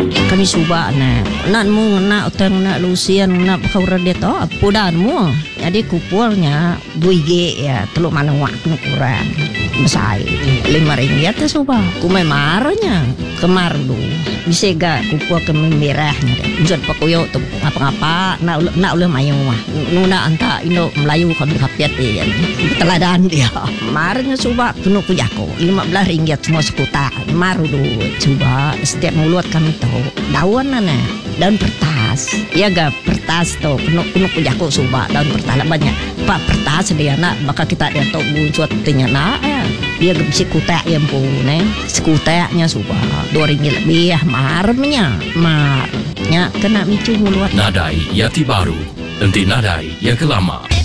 Kami suba nak mu nak utang nak lusian nak kau redet pudan mu. Jadi kupulnya 2G ya, teluk mana waktu kurang besar RM5 tu suba. Kumai marahnya kemar du. Bisa gak kupul ke merahnya deh. Jod pakuyo tu apa-apa nak ulah mayu mah. Nuna anta Indo Melayu kan kapiat ya. Teladan dia. Marahnya suba penuh ku jako. RM15 semua sekuta. Maru du coba setiap mulut kami tahu. Daun daun pertas. Ya gak pertas tu penuh ku jako suba daun pertas banyak. Pak pertas dia nak bakal kita dia tahu buat tinya nak dia gak kutek yang pun sekuteknya suba RM2 lebih marahnya kena micu mulut. Nadai Yati Baru, nanti nadai yang kelama.